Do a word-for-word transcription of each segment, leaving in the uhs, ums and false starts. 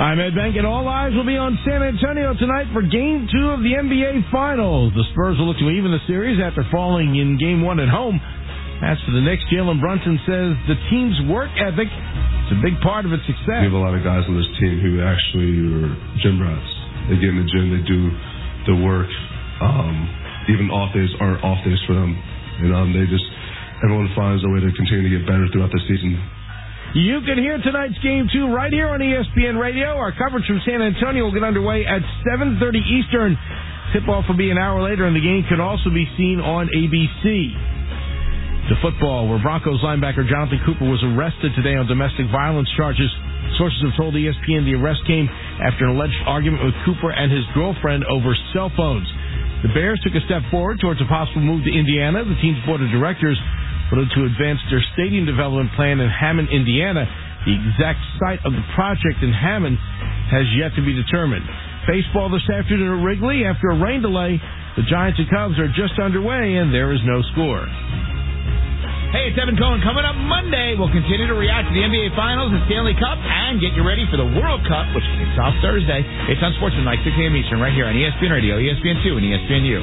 I'm Ed Bank, and all eyes will be on San Antonio tonight for Game two of the N B A Finals. The Spurs will look to even the series after falling in Game one at home. As for the Knicks, Jalen Brunson says the team's work ethic is a big part of its success. We have a lot of guys on this team who actually are gym rats. They get in the gym, they do the work. Um, even off days aren't off days for them. And um, they just, everyone finds a way to continue to get better throughout the season. You can hear tonight's Game two right here on E S P N Radio. Our coverage from San Antonio will get underway at seven thirty Eastern. Tip-off will be an hour later, and the game can also be seen on A B C. To football, where Broncos linebacker Jonathan Cooper was arrested today on domestic violence charges. Sources have told E S P N the arrest came after an alleged argument with Cooper and his girlfriend over cell phones. The Bears took a step forward towards a possible move to Indiana. The team's board of directors voted to advance their stadium development plan in Hammond, Indiana. The exact site of the project in Hammond has yet to be determined. Baseball this afternoon at Wrigley. After a rain delay, the Giants and Cubs are just underway, and there is no score. Hey, it's Evan Cohen. Coming up Monday, we'll continue to react to the N B A Finals and Stanley Cup and get you ready for the World Cup, which kicks off Thursday. It's on Sportsman, like six a.m. Eastern, right here on E S P N Radio, E S P N two, and E S P N U.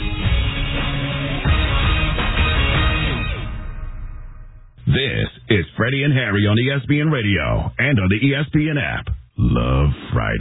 This is Freddie and Harry on E S P N Radio and on the E S P N app. Love Friday.